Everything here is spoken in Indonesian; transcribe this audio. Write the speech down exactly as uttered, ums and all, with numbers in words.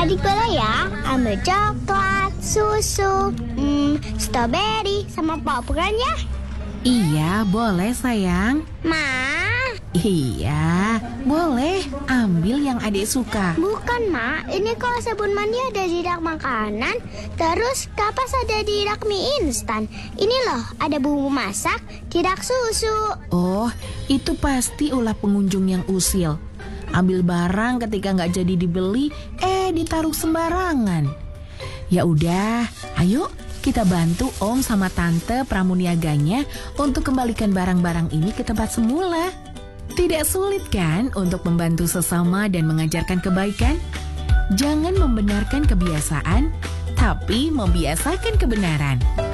Adik boleh ya ambil coklat, susu, hmm, strawberry, sama popcorn ya? Iya, boleh sayang. Ma, Iya, boleh. Ambil yang adik suka. bukan Ma, ini kalau sabun mandi ada di rak makanan, terus kapas ada di rak mie instan. Ini loh, ada bumbu masak di rak susu. Oh, itu pasti ulah pengunjung yang usil. Ambil barang ketika nggak jadi dibeli, eh ditaruh sembarangan. Ya udah, ayo kita bantu Om sama Tante pramuniaganya untuk kembalikan barang-barang ini ke tempat semula. Tidak sulit kan untuk membantu sesama dan mengajarkan kebaikan? Jangan membenarkan kebiasaan, tapi membiasakan kebenaran.